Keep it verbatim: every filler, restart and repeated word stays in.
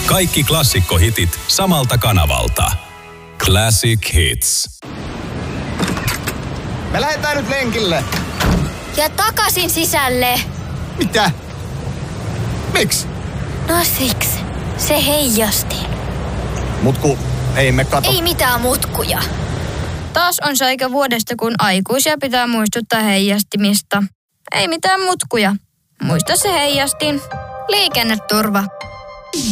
Kaikki klassikkohitit samalta kanavalta. Classic Hits. Me lähdetään nyt lenkille. Ja takaisin sisälle. Mitä? Miksi? No siksi. Se heijastin. Mutku, ei me kato. Ei mitään mutkuja. Taas on se aika vuodesta, kun aikuisia pitää muistuttaa heijastimista. Ei mitään mutkuja. Muista se heijastin. Liikenneturva.